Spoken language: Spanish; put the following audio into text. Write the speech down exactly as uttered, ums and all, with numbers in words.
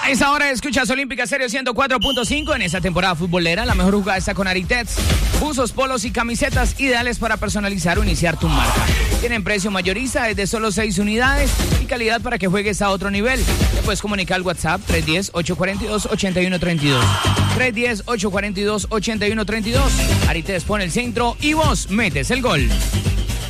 A esa hora escuchas Olímpica Stereo ciento cuatro punto cinco. En esta temporada futbolera, la mejor jugada está con Aritets. Buzos, polos y camisetas ideales para personalizar o iniciar tu marca. Tienen precio mayorista desde solo seis unidades y calidad para que juegues a otro nivel. Te puedes comunicar al WhatsApp tres uno cero, ocho cuatro dos, ocho uno tres dos. tres uno cero, ocho cuatro dos, ocho uno tres dos. Aritets pone el centro y vos metes el gol.